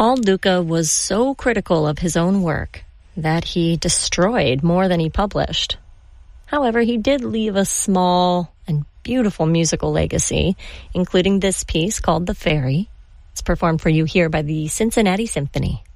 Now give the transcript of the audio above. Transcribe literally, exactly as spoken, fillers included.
Paul Duka was so critical of his own work that he destroyed more than he published. However, he did leave a small and beautiful musical legacy, including this piece called The Ferry. It's performed for you here by the Cincinnati Symphony.